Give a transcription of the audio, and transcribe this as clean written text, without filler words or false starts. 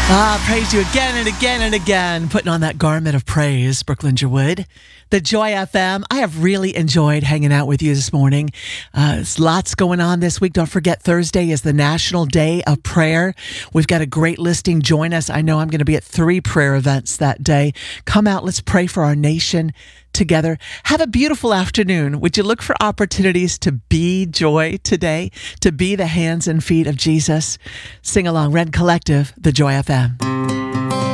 Praise you again and again and again, putting on that garment of praise, Brooklyn Jerwood. The Joy FM. I have really enjoyed hanging out with you this morning. There's lots going on this week. Don't forget, Thursday is the National Day of Prayer. We've got a great listing. Join us. I know I'm going to be at 3 prayer events that day. Come out. Let's pray for our nation together. Have a beautiful afternoon. Would you look for opportunities to be joy today, to be the hands and feet of Jesus? Sing along. Red Collective, the Joy FM.